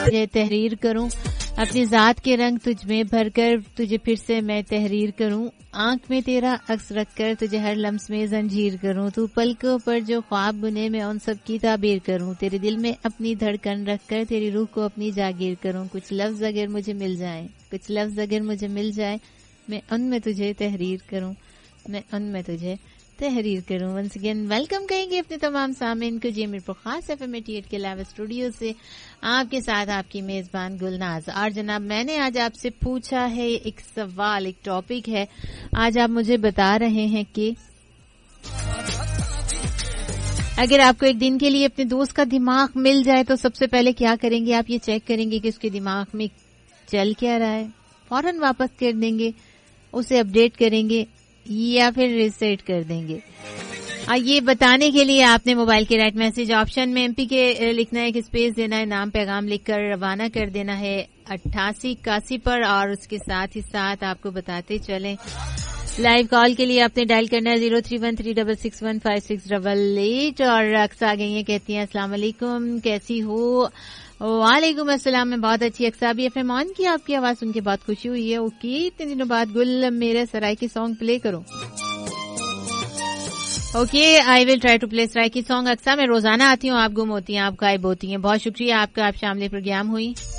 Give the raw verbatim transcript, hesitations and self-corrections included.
تجھے تحریر کروں، اپنی ذات کے رنگ تجھ میں بھر کر تجھے پھر سے میں تحریر کروں، آنکھ میں تیرا عکس رکھ کر تجھے ہر لمس میں زنجیر کروں، تو پلکوں پر جو خواب بنے میں ان سب کی تعبیر کروں، تیرے دل میں اپنی دھڑکن رکھ کر تیری روح کو اپنی جاگیر کروں، کچھ لفظ اگر مجھے مل جائیں کچھ لفظ اگر مجھے مل جائے میں ان میں تجھے تحریر کروں، میں ان میں تجھے تحریر کروں۔ ونس اگین ویلکم کہیں گے اپنے تمام سامعین کو جی میرپور خاص ایف ایم ایٹی ایٹ کے لائیو اسٹوڈیو سے، آپ کے ساتھ آپ کی میزبان گلناز۔ اور جناب میں نے آج آپ سے پوچھا ہے ایک سوال، ایک ٹاپک ہے، آج آپ مجھے بتا رہے ہیں کہ اگر آپ کو ایک دن کے لیے اپنے دوست کا دماغ مل جائے تو سب سے پہلے کیا کریں گے؟ آپ یہ چیک کریں گے کہ اس کے دماغ میں چل کیا رہا ہے، فوراً واپس کر دیں گے، اسے اپڈیٹ کریں گے یا پھر ریسیٹ کر دیں گے؟ اور یہ بتانے کے لیے آپ نے موبائل کے رائٹ میسج آپشن میں ایم پی کے لکھنا ہے، ایک اسپیس دینا ہے، نام پیغام لکھ کر روانہ کر دینا ہے اٹھاسی اکاسی پر، اور اس کے ساتھ ہی ساتھ آپ کو بتاتے چلیں لائیو کال کے لیے آپ نے ڈائل کرنا ہے zero three one three double six one five six double eight. اور اقصا آ گئی ہیں، کہتی ہیں السلام علیکم، کیسی ہو؟ وعلیکم السلام، میں بہت اچھی۔ اقصا بھی ایف ایم آن کی، آپ کی آواز سن کے بہت خوشی ہوئی ہے۔ اوکے، اتنے دنوں بعد گل میرے سرائے کی سانگ پلے کرو۔ Okay, I will try to play سرائے کی سانگ۔ اقصا میں روزانہ آتی ہوں، آپ گم ہوتی ہیں، آپ غائب ہوتی ہیں، بہت شکریہ آپ کا، آپ شامل پروگرام ہوئی۔